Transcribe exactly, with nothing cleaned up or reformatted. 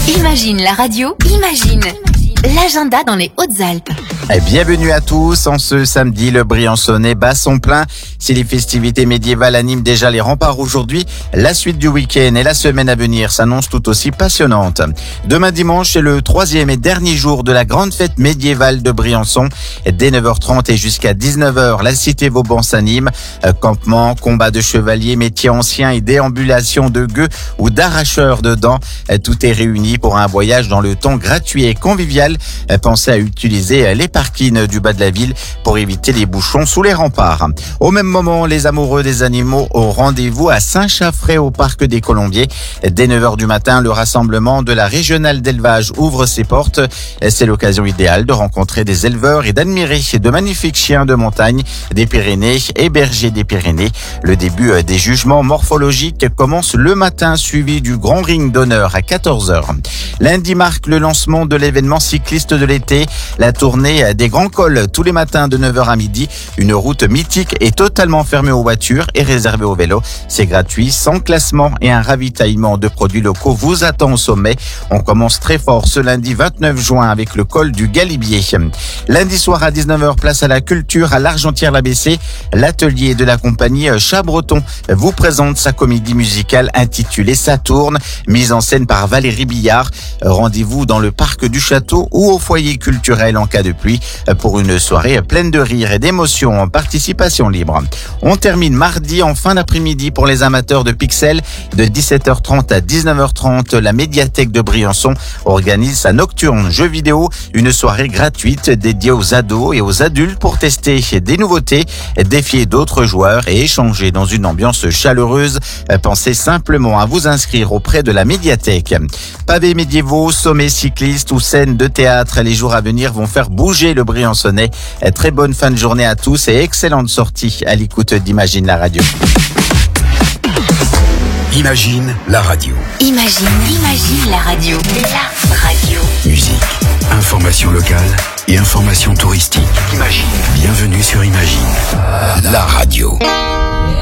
Imagine la radio, imagine l'agenda dans les Hautes-Alpes. Bienvenue à tous. En ce samedi, le Briançonnais bat son plein. Si les festivités médiévales animent déjà les remparts aujourd'hui, la suite du week-end et la semaine à venir s'annoncent tout aussi passionnantes. Demain dimanche, c'est le troisième et dernier jour de la grande fête médiévale de Briançon. Dès neuf heures trente et jusqu'à dix-neuf heures, la cité Vauban s'anime. Campements, combats de chevaliers, métiers anciens et déambulations de gueux ou d'arracheurs de dents. Tout est réuni pour un voyage dans le temps gratuit et convivial. Pensez à utiliser les parkings du bas de la ville pour éviter les bouchons sous les remparts. Au même moment, les amoureux des animaux ont rendez-vous à Saint-Chaffrey au parc des Colombiers. Dès neuf heures du matin, le rassemblement de la régionale d'élevage ouvre ses portes. C'est l'occasion idéale de rencontrer des éleveurs et d'admirer de magnifiques chiens de montagne des Pyrénées et bergers des Pyrénées. Le début des jugements morphologiques commence le matin, suivi du grand ring d'honneur à quatorze heures. Lundi marque le lancement de l'événement cycliste de l'été, la tournée des Grands Cols tous les matins de neuf heures à midi. Une route mythique est totalement fermée aux voitures et réservée aux vélos. C'est gratuit, sans classement et un ravitaillement de produits locaux vous attend au sommet. On commence très fort ce lundi vingt-neuf juin avec le col du Galibier. Lundi soir à dix-neuf heures, place à la culture à l'Argentière-l'A B C. L'atelier de la compagnie Chat-Breton vous présente sa comédie musicale intitulée Saturne, mise en scène par Valérie Billard. Rendez-vous dans le parc du château ou au foyer culturel en cas de pluie pour une soirée pleine de rire et d'émotions en participation libre. On termine mardi en fin d'après-midi pour les amateurs de pixels. De dix-sept heures trente à dix-neuf heures trente, la médiathèque de Briançon organise sa nocturne jeux vidéo, une soirée gratuite dédiée aux ados et aux adultes pour tester des nouveautés, défier d'autres joueurs et échanger dans une ambiance chaleureuse. Pensez simplement à vous inscrire auprès de la médiathèque. Pavés médiévaux, sommets cyclistes ou scènes de théâtre, les jours à venir vont faire bouger le Briançonnais. Très bonne fin de journée à tous et excellente sortie à l'écoute d'Imagine la radio. Imagine la radio. Imagine, imagine la radio. La radio. Musique, information locale et information touristique. Imagine. Bienvenue sur Imagine la radio.